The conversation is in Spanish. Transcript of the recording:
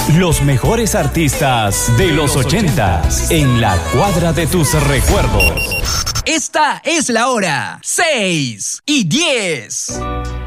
Los mejores artistas de los 80s en la cuadra de tus recuerdos. Esta es la hora 6:10.